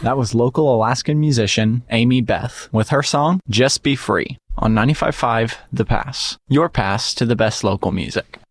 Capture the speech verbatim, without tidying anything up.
That was local Alaskan musician Amy Beth with her song, Just Be Free, on ninety-five point five The Pass, your pass to the best local music.